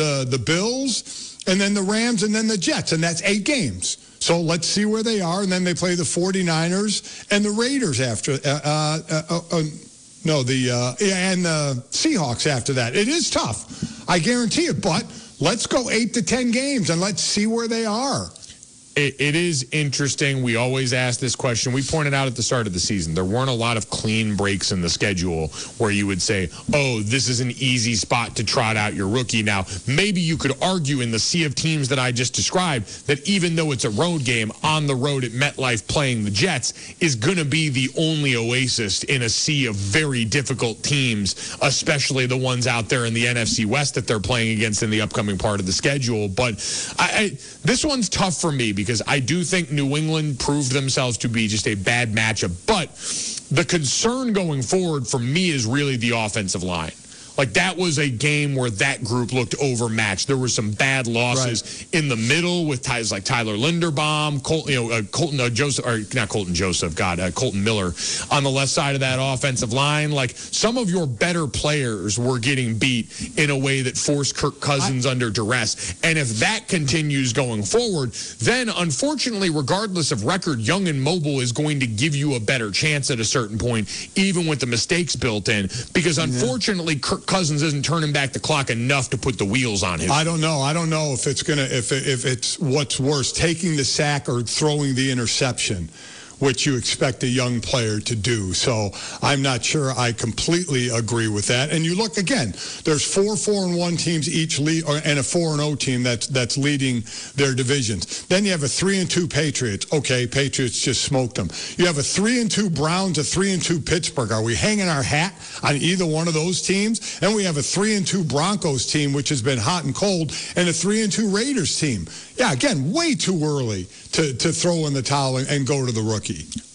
the Bills, and then the Rams, and then the Jets, and that's 8 games. So let's see where they are, and then they play the 49ers and the Raiders after, and the Seahawks after that. It is tough, I guarantee it, but let's go 8 to 10 games, and let's see where they are. It is interesting. We always ask this question. We pointed out at the start of the season, there weren't a lot of clean breaks in the schedule where you would say, oh, this is an easy spot to trot out your rookie. Now, maybe you could argue in the sea of teams that I just described that even though it's a road game, on the road at MetLife playing the Jets is going to be the only oasis in a sea of very difficult teams, especially the ones out there in the NFC West that they're playing against in the upcoming part of the schedule. But this one's tough for me because I do think New England proved themselves to be just a bad matchup. But the concern going forward for me is really the offensive line. Like, that was a game where that group looked overmatched. There were some bad losses in the middle with ties like Tyler Linderbaum, Colton Miller on the left side of that offensive line. Like, some of your better players were getting beat in a way that forced Kirk Cousins under duress. And if that continues going forward, then unfortunately, regardless of record, young and mobile is going to give you a better chance at a certain point, even with the mistakes built in. Because unfortunately, Kirk Cousins isn't turning back the clock enough to put the wheels on him. I don't know if it's if it's what's worse, taking the sack or throwing the interception, which you expect a young player to do. So I'm not sure I completely agree with that. And you look again, there's 4 4-1 teams each lead, and a 4-0 team that's leading their divisions. Then you have a 3-2 Patriots. Okay, Patriots just smoked them. You have a 3-2 Browns, a 3-2 Pittsburgh. Are we hanging our hat on either one of those teams? And we have a 3-2 Broncos team, which has been hot and cold, and a 3-2 Raiders team. Yeah, again, way too early to throw in the towel and go to the rookie.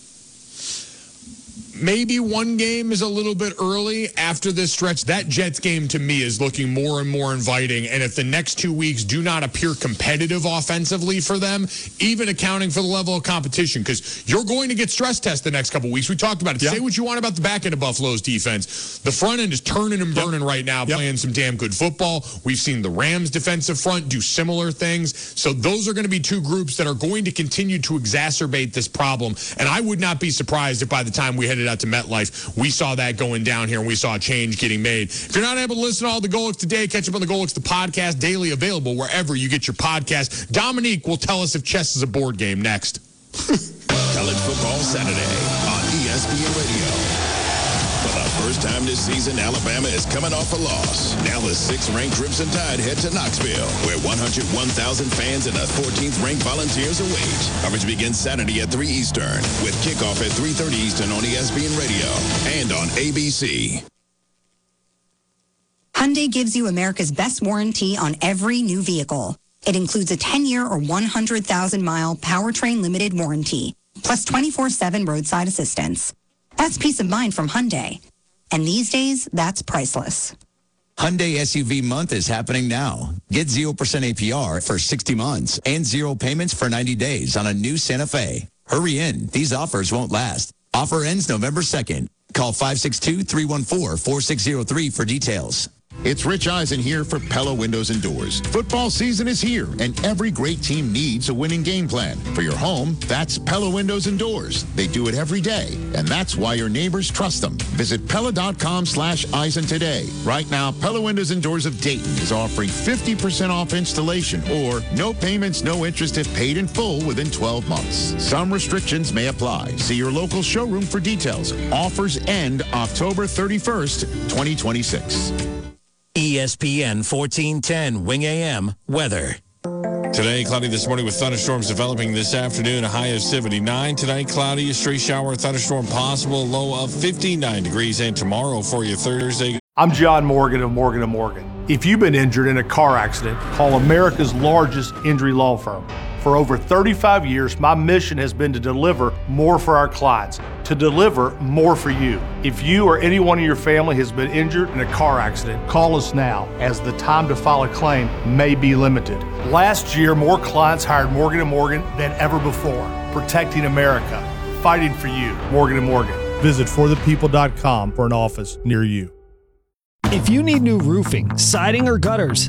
Maybe one game is a little bit early after this stretch. That Jets game, to me, is looking more and more inviting. And if the next 2 weeks do not appear competitive offensively for them, even accounting for the level of competition, because you're going to get stress tests the next couple weeks. We talked about it. Yep. Say what you want about the back end of Buffalo's defense. The front end is turning and burning right now, playing some damn good football. We've seen the Rams defensive front do similar things. So those are going to be two groups that are going to continue to exacerbate this problem. And I would not be surprised if by the time we headed out to MetLife, we saw that going down here and we saw a change getting made. If you're not able to listen to all the Golix today, catch up on the Golix, the podcast, daily available wherever you get your podcast. Dominique will tell us if chess is a board game next. College Football Saturday on ESPN Radio. For the first time this season, Alabama is coming off a loss. Now the 6th-ranked Crimson Tide head to Knoxville, where 101,000 fans and the 14th-ranked Volunteers await. Coverage begins Saturday at 3 Eastern, with kickoff at 3:30 Eastern on ESPN Radio and on ABC. Hyundai gives you America's best warranty on every new vehicle. It includes a 10-year or 100,000-mile powertrain limited warranty, plus 24/7 roadside assistance. That's peace of mind from Hyundai. And these days, that's priceless. Hyundai SUV month is happening now. Get 0% APR for 60 months and 0 payments for 90 days on a new Santa Fe. Hurry in. These offers won't last. Offer ends November 2nd. Call 562-314-4603 for details. It's Rich Eisen here for Pella Windows and Doors. Football season is here, and every great team needs a winning game plan. For your home, that's Pella Windows and Doors. They do it every day, and that's why your neighbors trust them. Visit Pella.com/Eisen today. Right now, Pella Windows and Doors of Dayton is offering 50% off installation or no payments, no interest if paid in full within 12 months. Some restrictions may apply. See your local showroom for details. Offers end October 31st, 2026. ESPN 1410 Wing AM weather. Today, cloudy this morning with thunderstorms developing this afternoon, a high of 79. Tonight, cloudy, a stray shower, thunderstorm possible, low of 59 degrees. And tomorrow for you, Thursday. I'm John Morgan of Morgan & Morgan. If you've been injured in a car accident, call America's largest injury law firm. For over 35 years, my mission has been to deliver more for our clients, to deliver more for you. If you or anyone in your family has been injured in a car accident, call us now, as the time to file a claim may be limited. Last year, more clients hired Morgan & Morgan than ever before, protecting America, fighting for you. Morgan & Morgan. Visit forthepeople.com for an office near you. If you need new roofing, siding, or gutters,